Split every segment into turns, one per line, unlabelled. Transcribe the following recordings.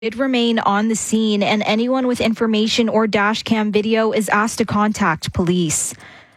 did remain on the scene, and anyone with information or dash cam video is asked to contact police.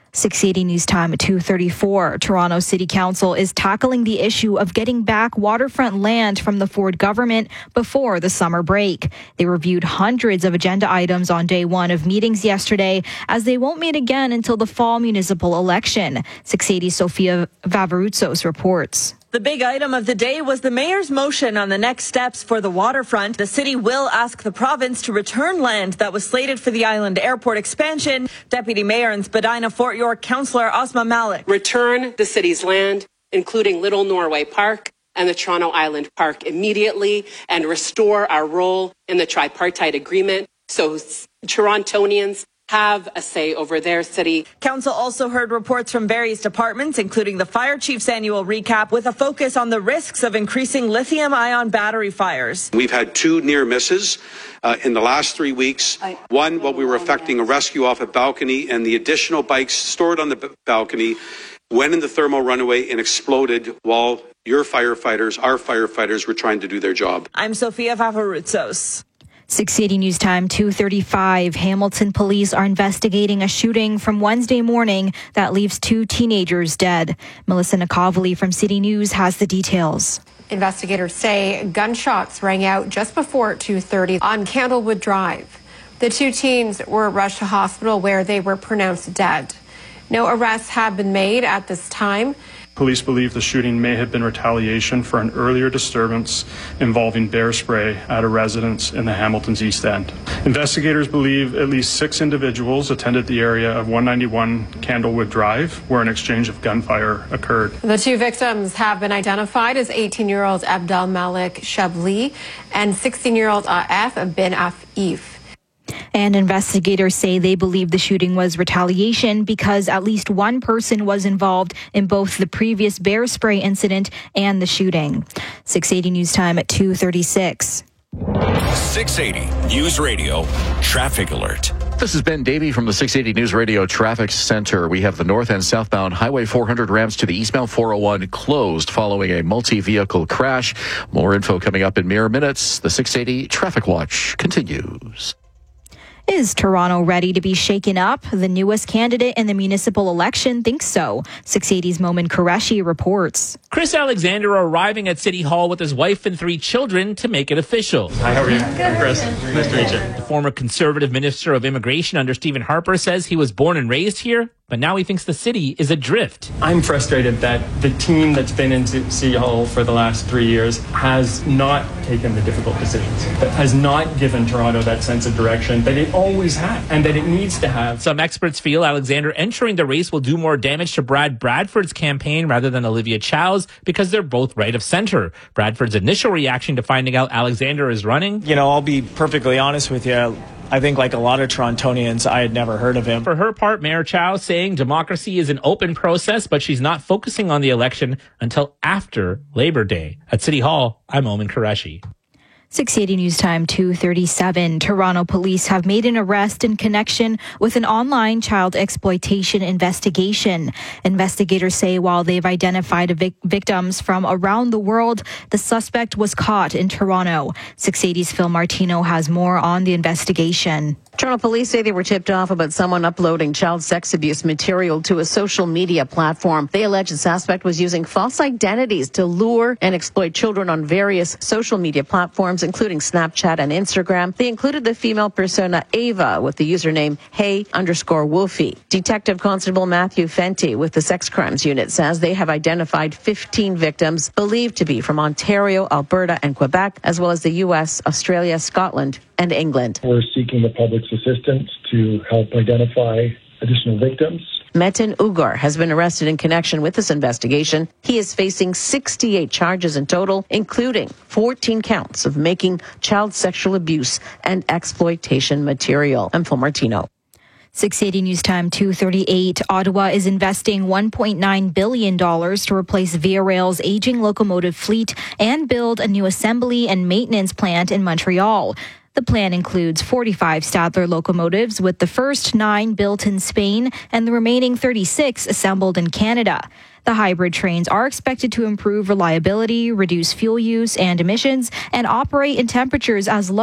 680 News Time at 2:34. Toronto City Council is tackling the issue of getting back waterfront land from the Ford government before the summer break. They reviewed hundreds of agenda items on day one of meetings yesterday, as they won't meet again until the fall municipal election. 680 Sophia Vavaroutsos reports.
The big item of the day was the mayor's motion on the next steps for the waterfront. The city will ask the province to return land that was slated for the island airport expansion. Deputy Mayor and Spadina Fort York Councillor Asma Malik.
Return the city's land, including Little Norway Park and the Toronto Island Park, immediately, and restore our role in the tripartite agreement so Torontonians have a say over their city.
Council also heard reports from various departments, including the fire chief's annual recap, with a focus on the risks of increasing lithium-ion battery fires.
We've had 2 near misses in the last 3 weeks. One, while we were effecting a rescue off a balcony, and the additional bikes stored on the balcony went in the thermal runaway and exploded while our firefighters, were trying to do their job.
I'm Sophia Vavaroutsos.
680 News Time, 2:35. Hamilton police are investigating a shooting from Wednesday morning that leaves 2 teenagers dead. Melissa Nikovely from City News has the details.
Investigators say gunshots rang out just before 2:30 on Candlewood Drive. The 2 teens were rushed to hospital where they were pronounced dead. No arrests have been made at this time.
Police believe the shooting may have been retaliation for an earlier disturbance involving bear spray at a residence in the Hamilton's East End. Investigators believe at least 6 individuals attended the area of 191 Candlewood Drive, where an exchange of gunfire occurred.
The 2 victims have been identified as 18-year-old Abdel Malik Shabli and 16-year-old Af bin Afif.
And investigators say they believe the shooting was retaliation because at least 1 person was involved in both the previous bear spray incident and the shooting. 680 News Time at 2:36.
680 News Radio Traffic Alert.
This is Ben Davey from the 680 News Radio Traffic Center. We have the north and southbound Highway 400 ramps to the eastbound 401 closed following a multi-vehicle crash. More info coming up in mere minutes. The 680 Traffic Watch continues.
Is Toronto ready to be shaken up? The newest candidate in the municipal election thinks so. 680's Momin Qureshi reports.
Chris Alexander arriving at City Hall with his wife and 3 children to make it official.
Hi, how are you? I'm Chris. Nice to meet you.
The former Conservative Minister of Immigration under Stephen Harper says he was born and raised here, but now he thinks the city is adrift.
I'm frustrated that the team that's been in City Hall for the last 3 years has not taken the difficult decisions, that has not given Toronto that sense of direction that it always had and that it needs to have.
Some experts feel Alexander entering the race will do more damage to Brad Bradford's campaign rather than Olivia Chow's because they're both right of center. Bradford's initial reaction to finding out Alexander is running.
You know, I'll be perfectly honest with you. I think like a lot of Torontonians, I had never heard of him.
For her part, Mayor Chow saying democracy is an open process, but she's not focusing on the election until after Labor Day. At City Hall, I'm Momin Qureshi.
680 News Time 2:37. Toronto police have made an arrest in connection with an online child exploitation investigation. Investigators say while they've identified victims from around the world, the suspect was caught in Toronto. 680's Phil Martino has more on the investigation.
Toronto police say they were tipped off about someone uploading child sex abuse material to a social media platform. They allege the suspect was using false identities to lure and exploit children on various social media platforms, including Snapchat and Instagram. They included the female persona Ava with the username Hey_Wolfie. Detective Constable Matthew Fenty with the Sex Crimes Unit says they have identified 15 victims believed to be from Ontario, Alberta, and Quebec, as well as the U.S., Australia, Scotland, and England.
We're seeking the public's assistance to help identify additional victims.
Metin Ugar has been arrested in connection with this investigation. He is facing 68 charges in total, including 14 counts of making child sexual abuse and exploitation material. I'm Phil Martino.
680 News Time 2:38. Ottawa is investing $1.9 billion to replace Via Rail's aging locomotive fleet and build a new assembly and maintenance plant in Montreal. The plan includes 45 Stadler locomotives, with the first 9 built in Spain and the remaining 36 assembled in Canada. The hybrid trains are expected to improve reliability, reduce fuel use and emissions, and operate in temperatures as low